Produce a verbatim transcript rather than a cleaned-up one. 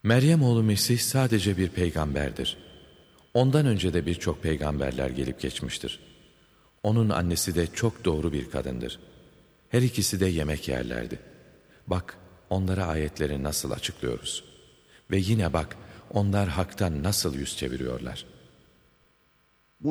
Meryem oğlu Mesih sadece bir peygamberdir. Ondan önce de birçok peygamberler gelip geçmiştir. Onun annesi de çok doğru bir kadındır. Her ikisi de yemek yerlerdi. Bak onlara ayetleri nasıl açıklıyoruz. Ve yine bak onlar haktan nasıl yüz çeviriyorlar.